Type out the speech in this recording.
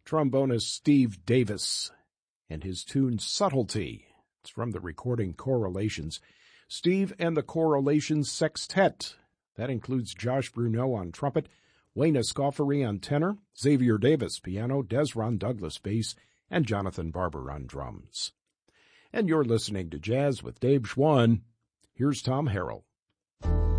trombonist Steve Davis and his tune Subtlety. It's from the recording Correlations. Steve and the Correlations Sextet. That includes Josh Bruneau on trumpet, Wayne Escoffery on tenor, Xavier Davis piano, Desron Douglas bass, and Jonathan Barber on drums. And you're listening to Jazz with Dave Schwann. Here's Tom Harrell.